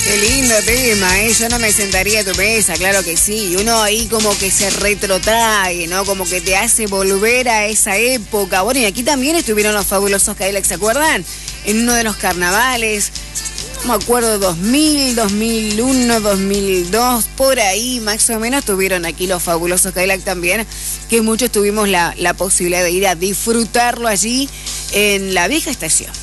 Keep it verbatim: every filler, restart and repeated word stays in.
Qué lindo tema, ¿eh? Yo no me sentaría a tu mesa, claro que sí. Uno ahí como que se retrotrae, ¿no? Como que te hace volver a esa época. Bueno, y aquí también estuvieron los fabulosos Cadillacs, ¿se acuerdan? En uno de los carnavales, no me acuerdo, dos mil, dos mil uno, dos mil dos, por ahí más o menos estuvieron aquí los fabulosos Cadillacs también, que muchos tuvimos la, la posibilidad de ir a disfrutarlo allí en la vieja estación.